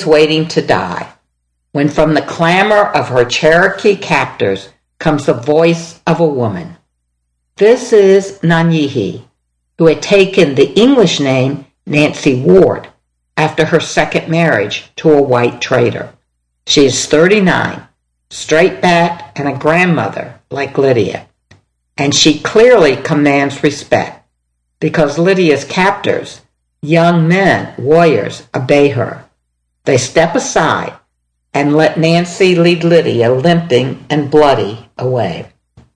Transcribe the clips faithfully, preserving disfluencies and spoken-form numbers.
was waiting to die, when from the clamor of her Cherokee captors comes the voice of a woman. This is Nanyehi, who had taken the English name Nancy Ward after her second marriage to a white trader. She is thirty-nine, straight-backed, and a grandmother like Lydia. And she clearly commands respect, because Lydia's captors, young men, warriors, obey her. They step aside and let Nancy lead Lydia limping and bloody away.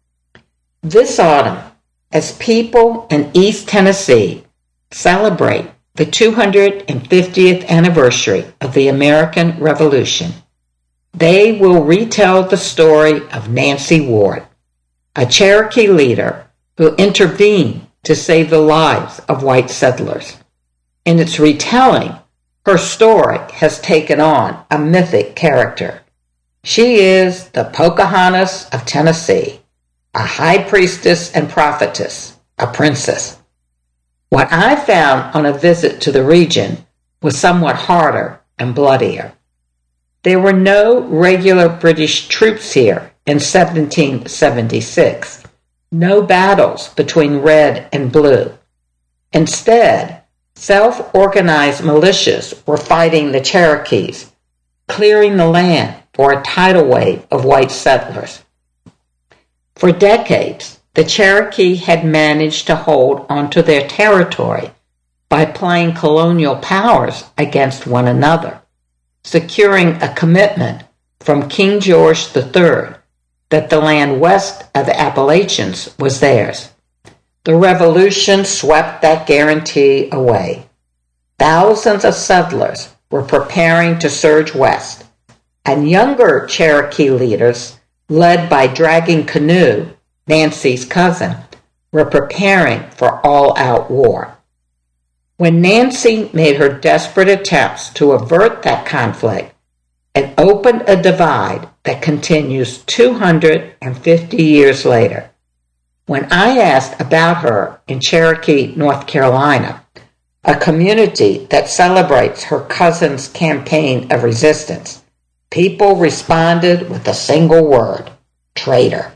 This autumn, as people in East Tennessee celebrate the two hundred fiftieth anniversary of the American Revolution, they will retell the story of Nancy Ward, a Cherokee leader who intervened to save the lives of white settlers. In its retelling, her story has taken on a mythic character. She is the Pocahontas of Tennessee, a high priestess and prophetess, a princess. What I found on a visit to the region was somewhat harder and bloodier. There were no regular British troops here in seventeen seventy-six, no battles between red and blue. Instead, self-organized militias were fighting the Cherokees, clearing the land for a tidal wave of white settlers. For decades, the Cherokee had managed to hold onto their territory by playing colonial powers against one another, securing a commitment from King George the Third that the land west of the Appalachians was theirs. The Revolution swept that guarantee away. Thousands of settlers were preparing to surge west, and younger Cherokee leaders, led by Dragging Canoe, Nancy's cousin, were preparing for all-out war. When Nancy made her desperate attempts to avert that conflict, it opened a divide that continues two hundred fifty years later. When I asked about her in Cherokee, North Carolina, a community that celebrates her cousin's campaign of resistance, people responded with a single word: traitor.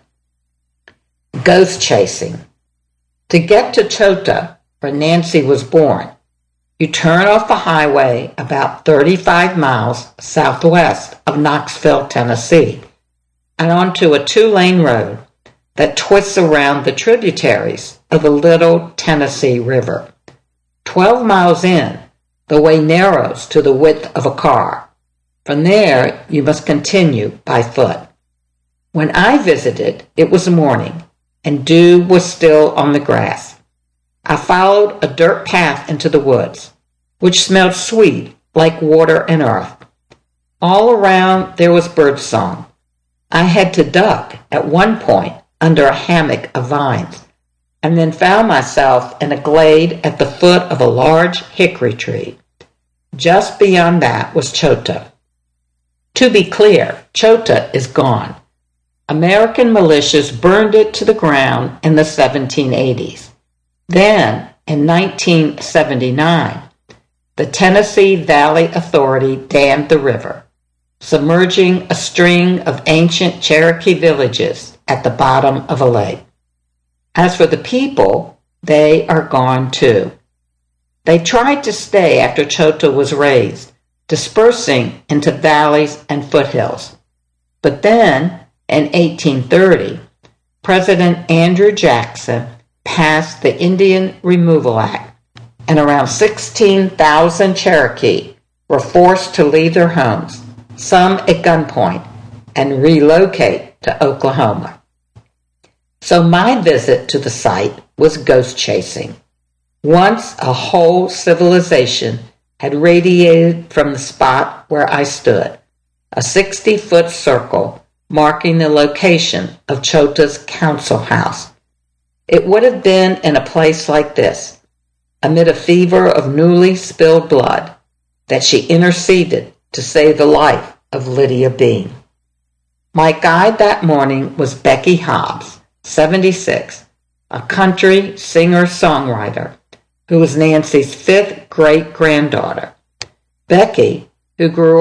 Ghost chasing. To get to Chota, where Nancy was born, you turn off the highway about thirty-five miles southwest of Knoxville, Tennessee, and onto a two-lane road that twists around the tributaries of the Little Tennessee River. Twelve miles in, the way narrows to the width of a car. From there, you must continue by foot. When I visited, it was morning, and dew was still on the grass. I followed a dirt path into the woods, which smelled sweet like water and earth. All around there was birdsong. I had to duck at one point under a hammock of vines, and then found myself in a glade at the foot of a large hickory tree. Just beyond that was Chota. To be clear, Chota is gone. American militias burned it to the ground in the seventeen eighties. Then, in nineteen seventy-nine, the Tennessee Valley Authority dammed the river, submerging a string of ancient Cherokee villages at the bottom of a lake. As for the people, they are gone too. They tried to stay after Chota was razed, dispersing into valleys and foothills. But then, in eighteen thirty, President Andrew Jackson passed the Indian Removal Act, and around sixteen thousand Cherokee were forced to leave their homes, some at gunpoint, and relocate to Oklahoma. So my visit to the site was ghost chasing. Once a whole civilization had radiated from the spot where I stood, a sixty-foot circle marking the location of Chota's council house. It would have been in a place like this, amid a fever of newly spilled blood, that she interceded to save the life of Lydia Bean. My guide that morning was Becky Hobbs, seventy-six, a country singer-songwriter who was Nancy's fifth great-granddaughter. Becky, who grew